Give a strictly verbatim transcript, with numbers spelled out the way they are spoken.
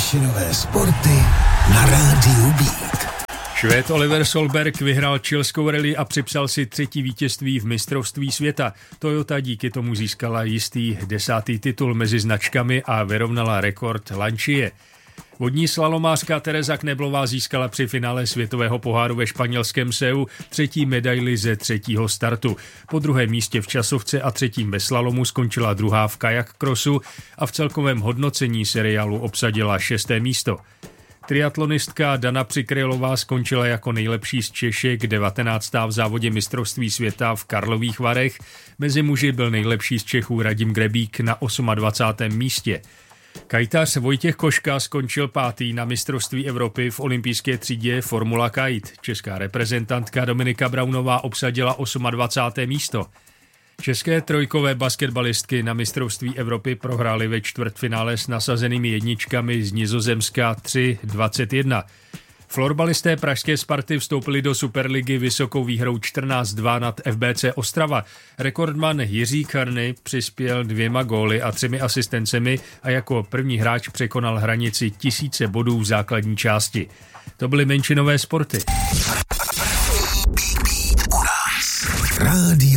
Menšinové sporty na rádiu Beat. Švéd Oliver Solberg vyhrál chilskou rally a připsal si třetí vítězství v mistrovství světa. Toyota díky tomu získala jistý desátý titul mezi značkami a vyrovnala rekord Lancia. Vodní slalomářka Tereza Kneblová získala při finále světového poháru ve španělském Seu třetí medaili ze třetího startu. Po druhém místě v časovce a třetím ve slalomu skončila druhá v kajak crossu a v celkovém hodnocení seriálu obsadila šesté místo. Triatlonistka Dana Přikrylová skončila jako nejlepší z Češek, devatenáctá v závodě mistrovství světa v Karlových Varech. Mezi muži byl nejlepší z Čechů Radim Grebík na dvacátém osmém místě. Kajtař Vojtěch Koška skončil pátý na mistrovství Evropy v olympijské třídě Formula Kite. Česká reprezentantka Dominika Braunová obsadila dvacátém osmé místo. České trojkové basketbalistky na mistrovství Evropy prohrály ve čtvrtfinále s nasazenými jedničkami z Nizozemska tři dvacet jedna. Florbalisté pražské Sparty vstoupili do Superligy vysokou výhrou čtrnáct dva nad F B C Ostrava. Rekordman Jiří Karny přispěl dvěma góly a třemi asistencemi a jako první hráč překonal hranici tisíce bodů v základní části. To byly menšinové sporty. Rádio